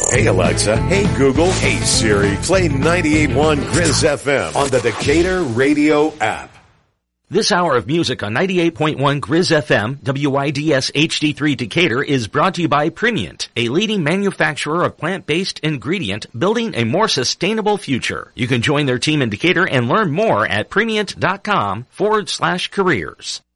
Hey Alexa, hey Google, hey Siri, play 98.1 Grizz FM on the Decatur Radio app. This hour of music on 98.1 Grizz FM, WIDS HD3 Decatur is brought to you by Premiant, a leading manufacturer of plant-based ingredient building a more sustainable future. You can join their team in Decatur and learn more at premiant.com/careers.